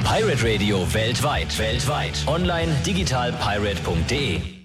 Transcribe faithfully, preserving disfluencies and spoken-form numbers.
Pirate Radio weltweit, weltweit. Online digital pirate punkt de.